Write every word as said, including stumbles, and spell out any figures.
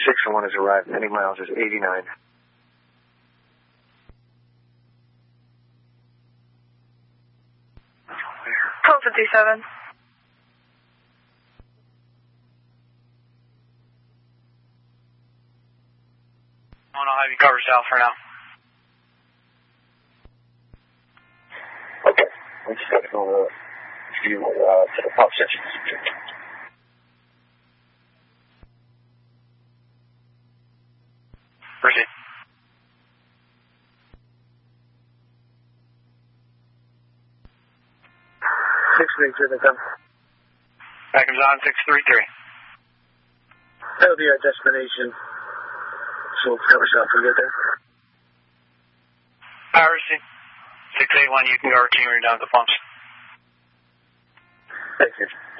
six and one has arrived. Any miles is eighty-nine. twelve fifty-seven. I'll have you cover south for now. Okay. I'm just going to go uh, view, uh, to the pump section. Proceed. six three three, come. Vacuum's on, six three three. That'll be our destination. So cover south, we get there. Piracy. six eight one, you can go routine down at the pumps. Thank you.